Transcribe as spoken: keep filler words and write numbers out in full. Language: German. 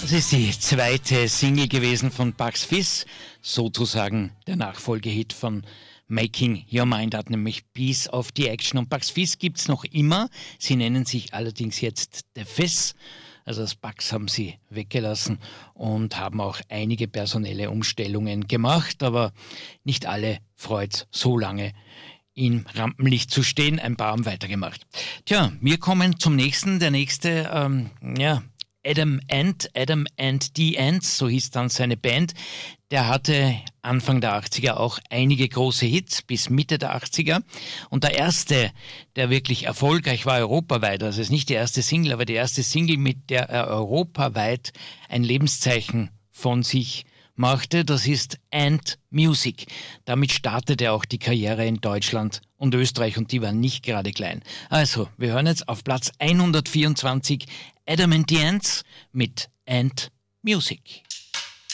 Das ist die zweite Single gewesen von Bucks Fizz, sozusagen der Nachfolgehit von Making Your Mind Up, nämlich Piece of the Action. Und Bucks Fizz gibt's noch immer. Sie nennen sich allerdings jetzt The Fizz. Also das Bucks haben sie weggelassen und haben auch einige personelle Umstellungen gemacht, aber nicht alle freut's so lange im Rampenlicht zu stehen. Ein paar haben weitergemacht. Tja, wir kommen zum nächsten. Der nächste, ähm, ja, Adam Ant, Adam and the Ants, so hieß dann seine Band. Der hatte Anfang der achtziger auch einige große Hits bis Mitte der achtziger. Und der erste, der wirklich erfolgreich war europaweit, also es ist nicht die erste Single, aber die erste Single, mit der er europaweit ein Lebenszeichen von sich machte, das ist Ant Music. Damit startete auch die Karriere in Deutschland und Österreich und die waren nicht gerade klein. Also, wir hören jetzt auf Platz hundertvierundzwanzig Adam and the Ants mit Ant Music.